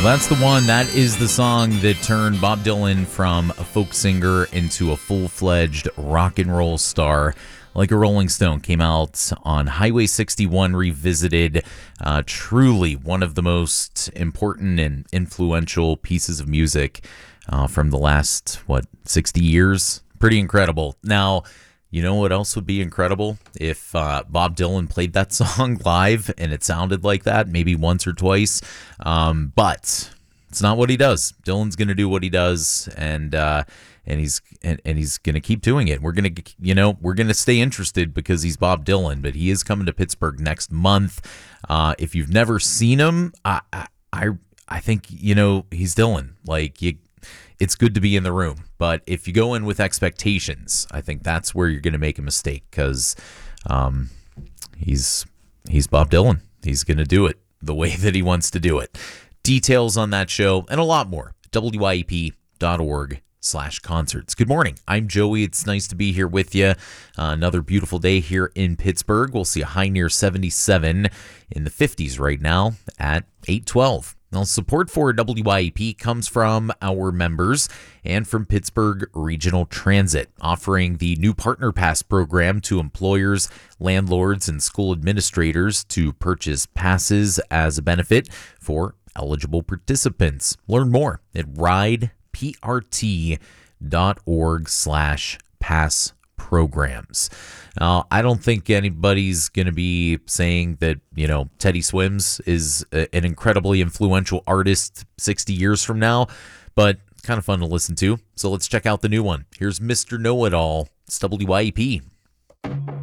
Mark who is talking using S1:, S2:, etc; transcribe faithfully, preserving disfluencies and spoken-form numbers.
S1: That's the one. That is the song that turned Bob Dylan from a folk singer into a full-fledged rock and roll star. Like a Rolling Stone, came out on Highway sixty-one Revisited. Uh, truly one of the most important and influential pieces of music uh, from the last, what, sixty years? Pretty incredible. Now, you know what else would be incredible? If uh, Bob Dylan played that song live and it sounded like that, maybe once or twice. Um, but it's not what he does. Dylan's going to do what he does, and uh, and he's and, and he's going to keep doing it. We're going to, you know, we're going to stay interested because he's Bob Dylan, but he is coming to Pittsburgh next month. Uh, if you've never seen him, I, I I think, you know, he's Dylan. Like, you, it's good to be in the room, but if you go in with expectations, I think that's where you're going to make a mistake, because um, he's he's Bob Dylan. He's going to do it the way that he wants to do it. Details on that show and a lot more, W I E P dot org slash concerts. Good morning. I'm Joey. It's nice to be here with you. Uh, another beautiful day here in Pittsburgh. We'll see a high near seventy-seven, in the fifties right now at eight twelve. Now, support for W I E P comes from our members and from Pittsburgh Regional Transit, offering the new Partner Pass program to employers, landlords, and school administrators to purchase passes as a benefit for eligible participants. Learn more at rideprt dot org slash pass programs. Now, I don't think anybody's going to be saying that, you know, Teddy Swims is a, an incredibly influential artist sixty years from now, but kind of fun to listen to. So let's check out the new one. Here's Mister Know-It-All. It's W I E P.